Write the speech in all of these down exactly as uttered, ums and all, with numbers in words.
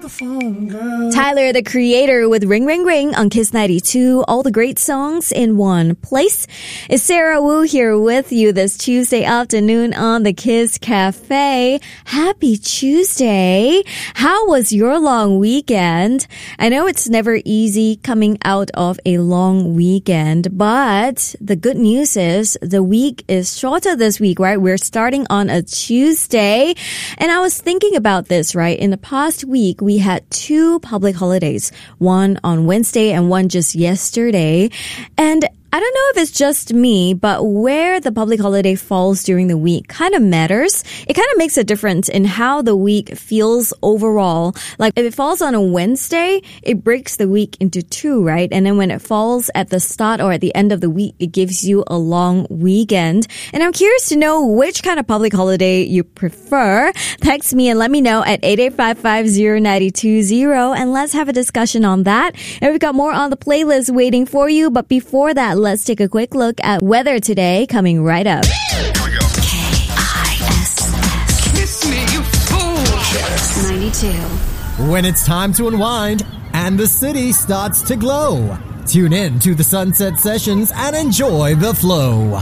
phone, girl. Tyler, the Creator, with Ring Ring Ring on Kiss ninety-two. All the great songs in one place. It's Sarah Wu here with you this Tuesday afternoon on the Kiss Cafe. Happy Tuesday. How was your long weekend? I know it's never easy coming out of a long weekend, but the good news is the week is shorter this week, right? We're starting on a Tuesday. And I was thinking about this, right? In the past week, we had two public holidays, one on Wednesday and one just yesterday. And I don't know if it's just me, but where the public holiday falls during the week kind of matters. It kind of makes a difference in how the week feels overall. Like if it falls on a Wednesday, it breaks the week into two, right? And then when it falls at the start or at the end of the week, it gives you a long weekend. And I'm curious to know which kind of public holiday you prefer. Text me and let me know at eight eight five five zero nine two zero and let's have a discussion on that. And we've got more on the playlist waiting for you. But before that, let's take a quick look at weather today, coming right up. Here we go. K I S S. Kiss me, you fool. Kiss ninety-two. When it's time to unwind and the city starts to glow, tune in to the Sunset Sessions and enjoy the flow.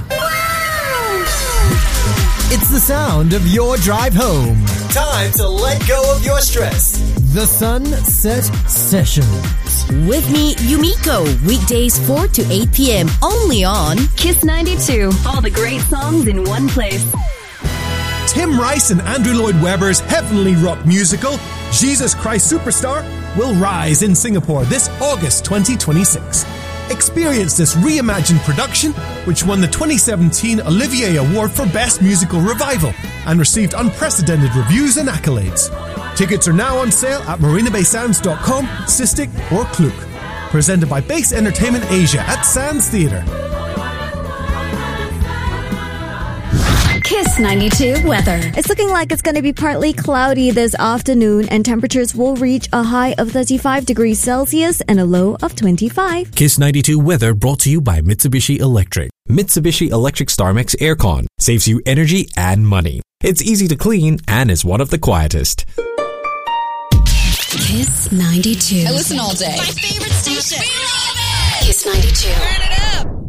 It's the sound of your drive home. Time to let go of your stress. The Sunset Sessions. With me, Yumiko. Weekdays four to eight p.m. only on Kiss ninety-two. All the great songs in one place. Tim Rice and Andrew Lloyd Webber's heavenly rock musical, Jesus Christ Superstar, will rise in Singapore this August twenty twenty-six. Experience this reimagined production, which won the twenty seventeen Olivier Award for Best Musical Revival and received unprecedented reviews and accolades. Tickets are now on sale at marina bay sands dot com, Sistik or Klook. Presented by Base Entertainment Asia at Sands Theatre. Kiss ninety-two weather. It's looking like it's going to be partly cloudy this afternoon and temperatures will reach a high of thirty-five degrees Celsius and a low of twenty-five. Kiss ninety-two weather brought to you by Mitsubishi Electric. Mitsubishi Electric StarMax Aircon saves you energy and money. It's easy to clean and is one of the quietest. Kiss ninety-two. I listen all day. My favorite station. We love it. Kiss ninety-two. Turn it up.